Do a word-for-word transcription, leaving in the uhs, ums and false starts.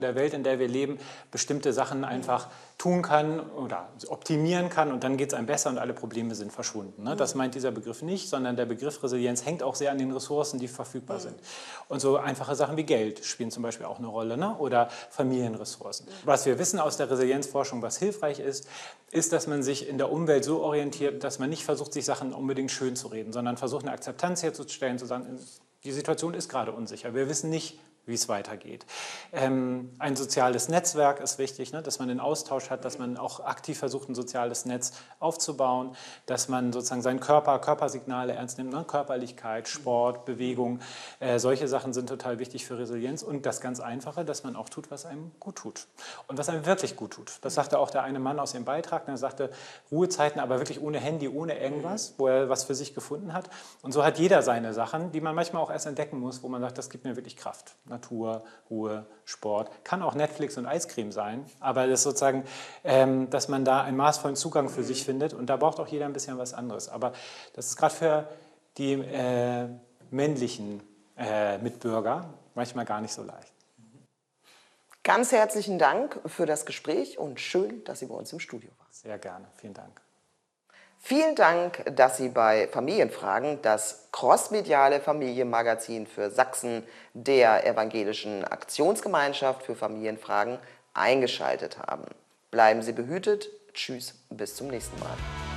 der Welt, in der wir leben, bestimmte Sachen einfach tun kann oder optimieren kann und dann geht es einem besser und alle Probleme sind verschwunden. Ne? Das meint dieser Begriff nicht, sondern der Begriff Resilienz hängt auch sehr an den Ressourcen, die verfügbar sind. Und so einfache Sachen wie Geld spielen zum Beispiel auch eine Rolle, ne? Oder Familienressourcen. Was wir wissen aus der Resilienzforschung, was hilfreich ist, ist, dass man sich in der Umwelt so orientiert, dass man nicht versucht, sich Sachen unbedingt schön zu reden, sondern versucht, eine Akzeptanz herzustellen, zu sagen, die Situation ist gerade unsicher, wir wissen nicht, wie es weitergeht. Ähm, ein soziales Netzwerk ist wichtig, ne, dass man den Austausch hat, dass man auch aktiv versucht, ein soziales Netz aufzubauen, dass man sozusagen seinen Körper, Körpersignale ernst nimmt, ne, Körperlichkeit, Sport, Bewegung, äh, solche Sachen sind total wichtig für Resilienz und das ganz Einfache, dass man auch tut, was einem gut tut und was einem wirklich gut tut. Das sagte auch der eine Mann aus dem Beitrag, der sagte, Ruhezeiten, aber wirklich ohne Handy, ohne irgendwas, wo er was für sich gefunden hat und so hat jeder seine Sachen, die man manchmal auch erst entdecken muss, wo man sagt, das gibt mir wirklich Kraft. Natur, Ruhe, Sport. Kann auch Netflix und Eiscreme sein, aber das ist sozusagen, ähm, dass man da einen maßvollen Zugang für sich findet und da braucht auch jeder ein bisschen was anderes. Aber das ist gerade für die äh, männlichen äh, Mitbürger manchmal gar nicht so leicht. Ganz herzlichen Dank für das Gespräch und schön, dass Sie bei uns im Studio waren. Sehr gerne, vielen Dank. Vielen Dank, dass Sie bei Familienfragen das crossmediale Familienmagazin für Sachsen der Evangelischen Aktionsgemeinschaft für Familienfragen eingeschaltet haben. Bleiben Sie behütet. Tschüss, bis zum nächsten Mal.